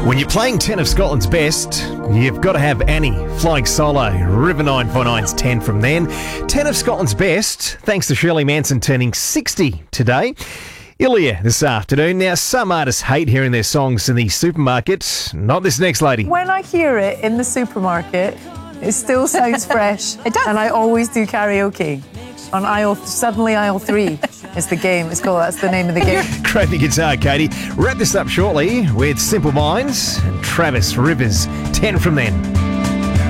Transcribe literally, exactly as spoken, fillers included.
When you're playing ten of Scotland's best, you've got to have Annie flying solo. River nine four nine's ten from then. ten of Scotland's best, thanks to Shirley Manson turning sixty today. Ilya this afternoon. Now, some artists hate hearing their songs in the supermarket. Not this next lady. When I hear it in the supermarket, it still sounds fresh. It does. And I always do karaoke. On aisle, suddenly aisle three is the game. It's called, that's the name of the game. Grab your guitar, Katie. Wrap this up shortly with Simple Minds and Travis Rivers. ten from then.